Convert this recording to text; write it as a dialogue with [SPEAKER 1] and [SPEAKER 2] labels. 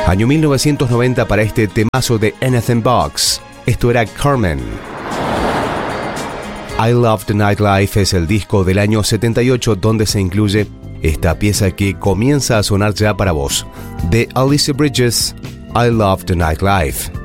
[SPEAKER 1] Año 1990 para este temazo de Anything Box. Esto era Carmen. I Love the Nightlife es el disco del año 78 donde se incluye esta pieza que comienza a sonar ya para vos. De Alicia Bridges, I Love the Nightlife.